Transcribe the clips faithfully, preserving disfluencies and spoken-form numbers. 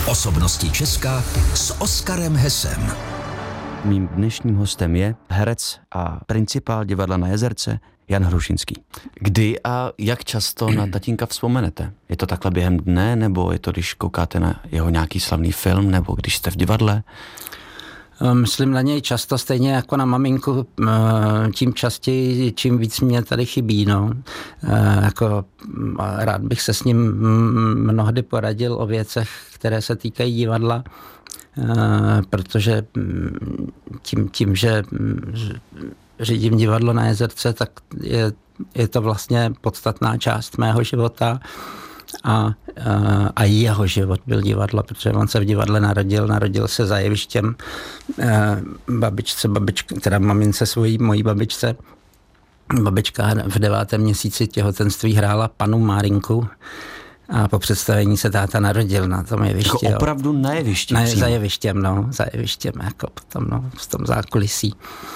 Osobnosti Česka s Oskarem Hesem. Mým dnešním hostem je herec a principál divadla Na Jezerce Jan Hrušinský. Kdy a jak často na tatínka vzpomenete? Je to takhle během dne, nebo je to, když koukáte na jeho nějaký slavný film, nebo když jste v divadle? Myslím na něj často, stejně jako na maminku, tím častěji, čím víc mě tady chybí. No. Jako, rád bych se s ním mnohdy poradil o věcech, které se týkají divadla, protože tím, tím že řídím divadlo Na Jezerce, tak je, je to vlastně podstatná část mého života. A, a jeho život byl divadlo, protože on se v divadle narodil, narodil se za jevištěm babičce, babička, teda mamince svojí, mojí babičce. Babička v devátém měsíci těhotenství hrála panu Márinku a po představení se táta narodil na tom jevišti. Jako opravdu na jevišti? Na, za jevištěm, no, za jevištěm, jako potom, no, v tom zákulisí.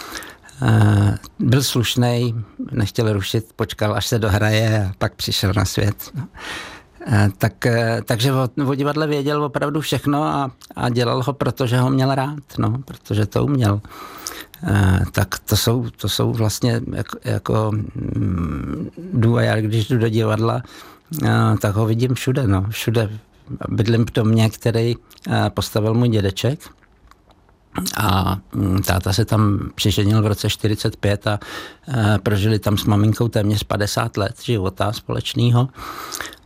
Byl slušnej, nechtěl rušit, počkal, až se dohraje a pak přišel na svět. No. Tak, takže o, o divadle věděl opravdu všechno a, a dělal ho, protože ho měl rád, no, protože to uměl. Tak to jsou, to jsou vlastně jako, jako jdu a já, když jdu do divadla, tak ho vidím všude, no, všude. Bydlím v domě, který postavil můj dědeček. A táta se tam přiženil v roce čtyřicet pět a prožili tam s maminkou téměř padesát let života společného.